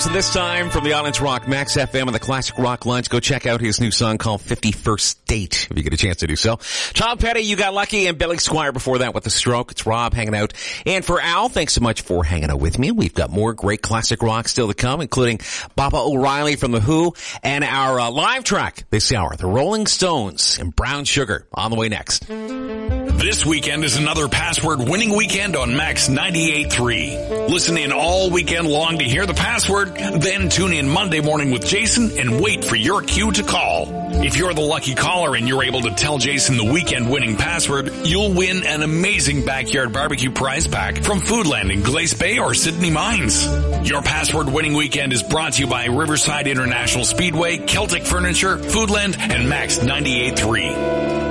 So this time from the Islands Rock, Max FM on the Classic Rock lines. Go check out his new song called 51st Date, if you get a chance to do so. Tom Petty, You Got Lucky, and Billy Squire before that with The Stroke. It's Rob hanging out. And for Al, thanks so much for hanging out with me. We've got more great classic rock still to come, including Baba O'Reilly from The Who, and our live track this hour, The Rolling Stones and Brown Sugar, on the way next. This weekend is another Password winning weekend on Max 98.3. Listen in all weekend long to hear the password, then tune in Monday morning with Jason and wait for your cue to call. If you're the lucky caller and you're able to tell Jason the weekend winning password, you'll win an amazing backyard barbecue prize pack from Foodland in Glace Bay or Sydney Mines. Your Password winning weekend is brought to you by Riverside International Speedway, Celtic Furniture, Foodland, and Max 98.3.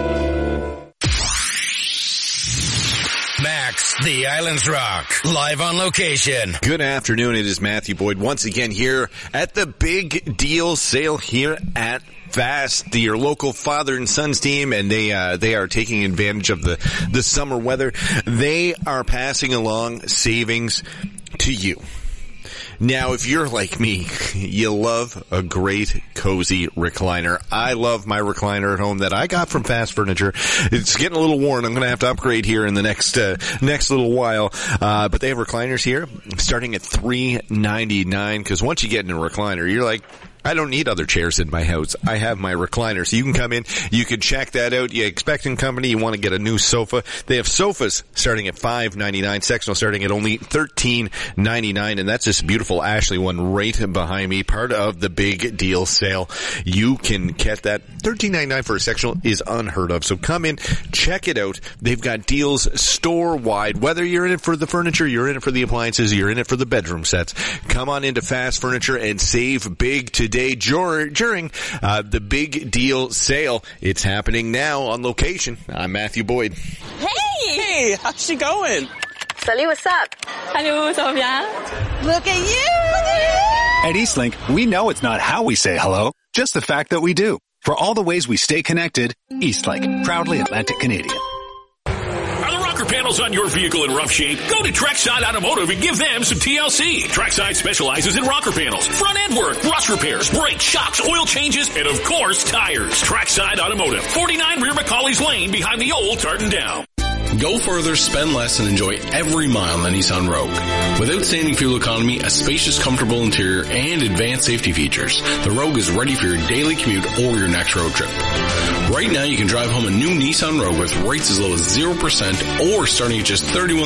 Max, the Islands Rock, live on location. Good afternoon. It is Matthew Boyd once again here at the Big Deal Sale here at Fast, your local father and sons team, and they are taking advantage of the summer weather. They are passing along savings to you. Now, if you're like me, you love a great, cozy recliner. I love my recliner at home that I got from Fast Furniture. It's getting a little worn. I'm going to have to upgrade here in the next little while. But they have recliners here starting at $3.99, because once you get in a recliner, you're like, I don't need other chairs in my house. I have my recliner. So you can come in, you can check that out. You expecting company, you want to get a new sofa. They have sofas starting at $5.99, sectional starting at only $13.99, and that's this beautiful Ashley one right behind me, part of the Big Deal Sale. You can get that. $13.99 for a sectional is unheard of. So come in, check it out. They've got deals store-wide. Whether you're in it for the furniture, you're in it for the appliances, you're in it for the bedroom sets, come on into Fast Furniture and save big today during the Big Deal Sale. It's happening now on location. I'm Matthew Boyd. Hey, how's she going? Salut, what's up? Hello, ça va bien? Look at you! At Eastlink, we know it's not how we say hello, just the fact that we do. For all the ways we stay connected, Eastlink, proudly Atlantic Canadian. Panels on your vehicle in rough shape? Go to Trackside Automotive and give them some TLC. Trackside specializes in rocker panels, front end work, rust repairs, brakes, shocks, oil changes, and of course, tires. Trackside Automotive, 49 Rear McCauley's Lane behind the old Tartan Down. Go further, spend less, and enjoy every mile on the Nissan Rogue. With outstanding fuel economy, a spacious, comfortable interior, and advanced safety features, the Rogue is ready for your daily commute or your next road trip. Right now, you can drive home a new Nissan Rogue with rates as low as 0% or starting at just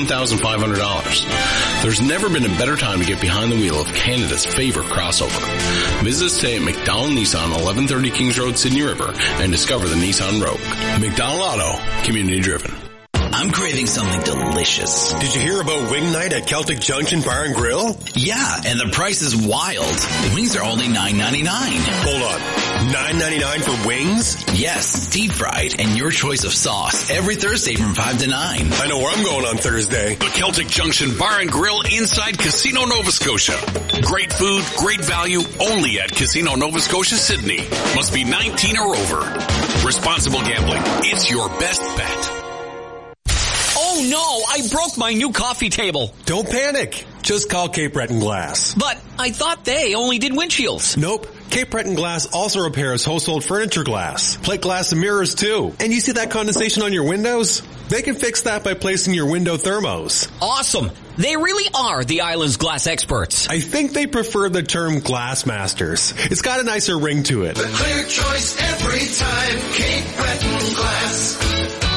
$31,500. There's never been a better time to get behind the wheel of Canada's favorite crossover. Visit us today at McDonald Nissan, 1130 Kings Road, Sydney River, and discover the Nissan Rogue. McDonald Auto, community driven. I'm craving something delicious. Did you hear about Wing Night at Celtic Junction Bar and Grill? Yeah, and the price is wild. The wings are only $9.99. Hold on. $9.99 for wings? Yes, deep fried and your choice of sauce every Thursday from 5 to 9. I know where I'm going on Thursday. The Celtic Junction Bar and Grill inside Casino Nova Scotia. Great food, great value, only at Casino Nova Scotia, Sydney. Must be 19 or over. Responsible gambling. It's your best bet. Oh no, I broke my new coffee table. Don't panic. Just call Cape Breton Glass. But I thought they only did windshields. Nope. Cape Breton Glass also repairs household furniture glass, plate glass and mirrors too. And you see that condensation on your windows? They can fix that by placing your window thermos. Awesome. They really are the island's glass experts. I think they prefer the term glass masters. It's got a nicer ring to it. The clear choice every time, Cape Breton Glass.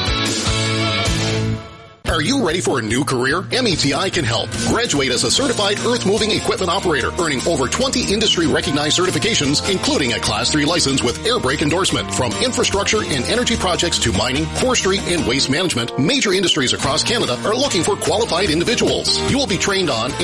Are you ready for a new career? METI can help. Graduate as a certified earth-moving equipment operator, earning over 20 industry-recognized certifications, including a Class 3 license with air brake endorsement. From infrastructure and energy projects to mining, forestry, and waste management, major industries across Canada are looking for qualified individuals. You will be trained on